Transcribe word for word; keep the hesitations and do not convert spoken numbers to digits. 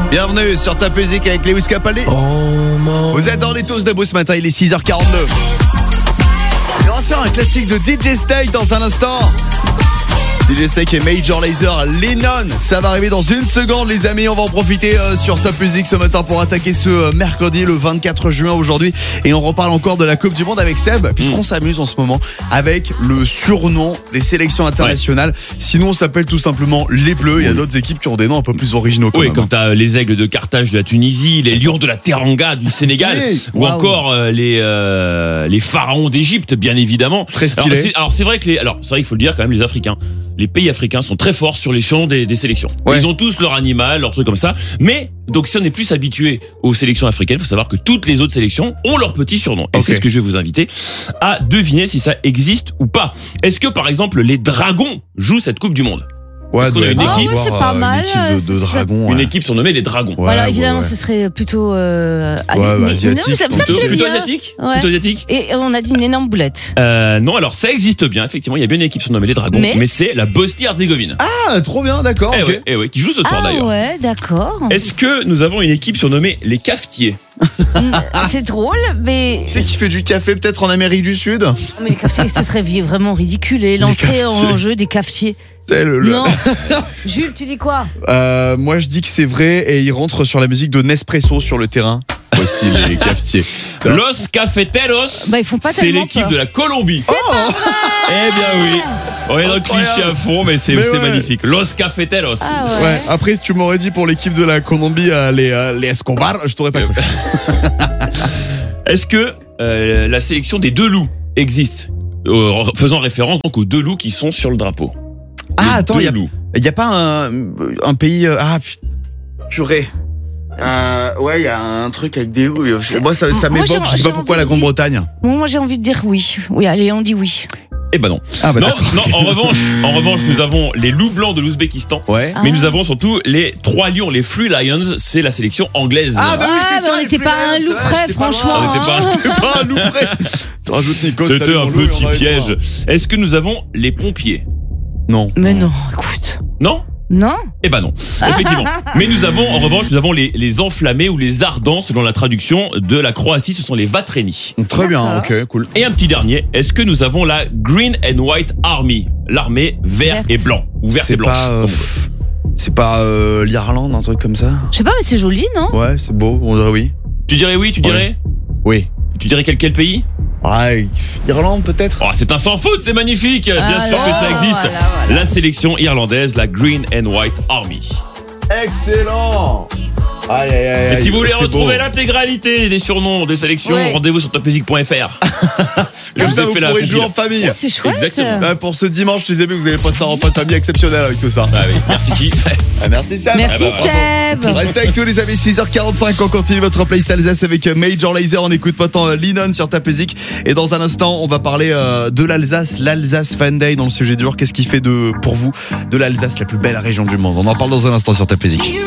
Bienvenue sur Top Music avec Lewis Capaldi. Oh, vous êtes dans les tous debout ce matin, il est six heures quarante-deux. Et on va se faire un classique de D J Snake dans un instant. D J Snake et Major Lazer, Lennon, ça va arriver dans une seconde les amis. On va en profiter euh, sur Top Music ce matin pour attaquer ce euh, mercredi le vingt-quatre juin aujourd'hui. Et on reparle encore de la Coupe du Monde avec Seb, puisqu'on mmh. s'amuse en ce moment avec le surnom des sélections internationales. Ouais. Sinon on s'appelle tout simplement les Bleus. Il y a oui. d'autres équipes qui ont des noms un peu plus originaux quand Oui, même. comme t'as les Aigles de Carthage de la Tunisie, les Lions de la Teranga du Sénégal, oui. ou wow. encore euh, les, euh, les Pharaons d'Égypte bien évidemment. Très stylé. Alors c'est, alors c'est vrai que les, alors c'est vrai qu'il faut le dire quand même, les Africains, les pays africains sont très forts sur les surnoms des, des sélections. Ouais. Ils ont tous leur animal, leur truc comme ça. Mais, donc si on est plus habitué aux sélections africaines, il faut savoir que toutes les autres sélections ont leur petit surnom. Et okay. c'est ce que je vais vous inviter à deviner si ça existe ou pas. Est-ce que, par exemple, les Dragons jouent cette Coupe du Monde ? Ouais, Parce qu'on a une ah équipe, ouais, c'est pas mal. Une équipe de, de dragons. Une ouais. équipe surnommée les Dragons. Ouais, voilà, ouais, évidemment, ouais. ce serait plutôt euh, asi- ouais, bah, asiatique. Non, ça, plutôt, ça plutôt bien. asiatique. Ouais. Plutôt asiatique. Et on a dit une énorme boulette. Euh, non, alors ça existe bien. Effectivement, il y a bien une équipe surnommée les Dragons, mais, mais c'est la Bosnie-Herzégovine. Ah, trop bien, d'accord. Eh okay. ouais, eh ouais, qui joue ce soir ah, d'ailleurs. Ouais, d'accord. Est-ce que nous avons une équipe surnommée les Cafetiers ? C'est drôle, mais. C'est qui fait du café peut-être en Amérique du Sud ? Mais les cafetiers, ce serait vraiment ridicule. Et l'entrée en jeu des cafetiers. C'est le, le... Non. Jules, tu dis quoi ? euh, Moi, je dis que c'est vrai et il rentre sur la musique de Nespresso sur le terrain. Voici les cafetiers. Los Cafeteros, bah, ils font pas c'est l'équipe peur. de la Colombie. C'est oh pas vrai. Eh bien oui, on est dans le cliché à fond, mais c'est, mais c'est ouais. magnifique. Los Cafeteros. Ah ouais. Ouais. Après, tu m'aurais dit pour l'équipe de la Colombie, euh, les, euh, les Escobar, je t'aurais pas cru. Est-ce que euh, la sélection des deux loups existe, euh, faisant référence donc aux deux loups qui sont sur le drapeau? Ah, les attends, il n'y a, a pas un, un pays... Euh, ah, purée. Euh, ouais, il y a un truc avec des loups. Moi, ça, ça moi, m'évoque, je sais pas pourquoi, la Grande-Bretagne. Bon, moi, j'ai envie de dire oui. Oui, allez, on dit oui. Eh ben non. Ah bah non, non, en revanche, en revanche, nous avons les loups blancs de l'Ouzbékistan. Ouais. Mais ah. nous avons surtout les trois lions, les Free Lions, c'est la sélection anglaise. Ah bah oui, c'est ah, ça. On n'était pas un loup près, franchement. On n'était pas, pas un loup près. Tu rajoutes Nico, c'était un petit piège. Est-ce que nous avons les pompiers? Non. Mais non, écoute. Non? Non. Eh ben non, effectivement. Mais nous avons, en revanche, nous avons les, les enflammés ou les ardents, selon la traduction de la Croatie, ce sont les Vatreni. Très bien, ok, cool. Et un petit dernier, est-ce que nous avons la Green and White Army, l'armée vert Verte. et blanc, ou verte c'est et blanche pas, euh, c'est pas euh, l'Irlande, un truc comme ça? Je sais pas, mais c'est joli, non? Ouais, c'est beau, on dirait oui. Tu dirais oui, tu dirais? Oui. Tu dirais quel, quel pays? Ouais, Irlande peut-être. Oh, c'est un sans faute, c'est magnifique. Bien ah sûr là, que ça existe. voilà, voilà. La sélection irlandaise, la Green and White Army. Excellent. Aïe, aïe, aïe, Et si vous voulez c'est retrouver beau. l'intégralité des surnoms des sélections, ouais. rendez-vous sur top music point f r. Comme ça, vous pourrez jouer en famille. Ouais, c'est chouette. Exactement. Là, pour ce dimanche, les amis, vous allez passer un repas de famille exceptionnel avec tout ça. Ah oui, merci qui ah, merci Seb. Merci ah bah, Seb. Restez avec tous les amis, six heures quarante-cinq, on continue votre playlist Alsace avec Major Lazer. On écoute maintenant Lennon sur Top Music. Et dans un instant, on va parler euh, de l'Alsace, l'Alsace Fan Day dans le sujet dur. Qu'est-ce qui fait de, pour vous de l'Alsace la plus belle région du monde? On en parle dans un instant sur Top Music.